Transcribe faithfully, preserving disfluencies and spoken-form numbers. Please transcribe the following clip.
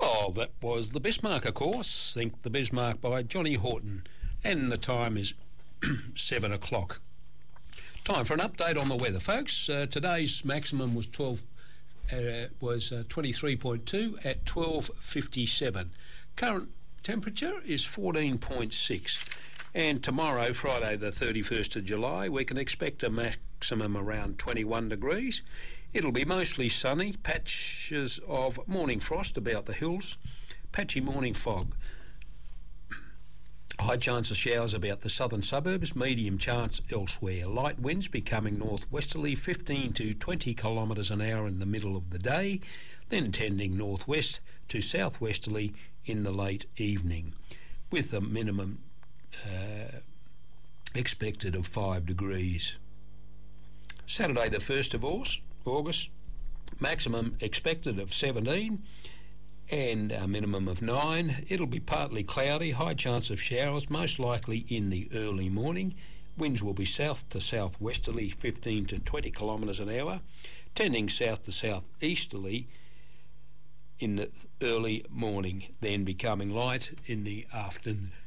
Oh, that was the Bismarck, of course. Think the Bismarck by Johnny Horton. And the time is seven o'clock. Time for an update on the weather, folks. Uh, today's maximum was twelve. Uh, was uh, twenty-three point two at twelve fifty-seven. Current temperature is fourteen point six. And tomorrow, Friday the thirty-first of July, we can expect a maximum around twenty-one degrees. It'll be mostly sunny, patches of morning frost about the hills, patchy morning fog. High chance of showers about the southern suburbs, medium chance elsewhere. Light winds becoming northwesterly, fifteen to twenty kilometres an hour in the middle of the day, then tending northwest to southwesterly in the late evening, with a minimum uh, expected of five degrees. Saturday the first of August, maximum expected of seventeen, and a minimum of nine. It'll be partly cloudy, high chance of showers, most likely in the early morning. Winds will be south to southwesterly, fifteen to twenty kilometres an hour, tending south to southeasterly in the early morning, then becoming light in the afternoon.